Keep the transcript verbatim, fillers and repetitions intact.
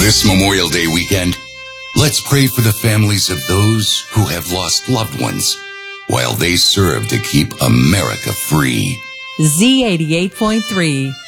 This Memorial Day weekend, let's pray for the families of those who have lost loved ones while they serve to keep America free. Z eighty-eight point three.